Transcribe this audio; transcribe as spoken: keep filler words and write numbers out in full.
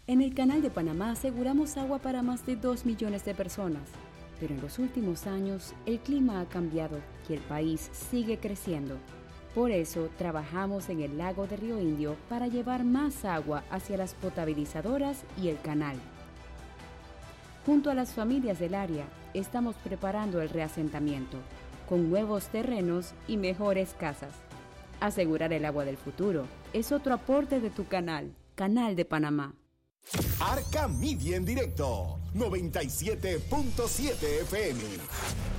En el Canal de Panamá aseguramos agua para más de dos millones de personas, pero en los últimos años el clima ha cambiado y el país sigue creciendo. Por eso trabajamos en el lago de Río Indio para llevar más agua hacia las potabilizadoras y el canal. Junto a las familias del área, estamos preparando el reasentamiento, con nuevos terrenos y mejores casas. Asegurar el agua del futuro es otro aporte de tu canal, Canal de Panamá. Arca Media en directo, noventa y siete punto siete F M.